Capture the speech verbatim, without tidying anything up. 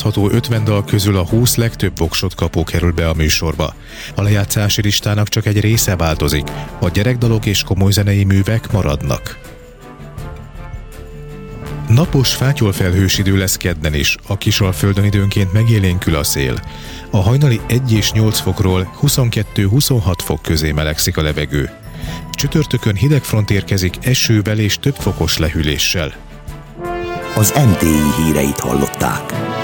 látható ötven dal közül a húsz legtöbb voksot kapó kerül be a műsorba. A lejátszási listának csak egy része változik, a gyerekdalok és komoly zenei művek maradnak. Napos, fátyolfelhős idő lesz kedden is, a Kisalföldön időnként megélénkül a szél. A hajnali egy és nyolc fokról huszonkettő-huszonhat fok közé melegszik a levegő. Csütörtökön hideg front érkezik esővel és több fokos lehűléssel. Az em té i híreit hallották.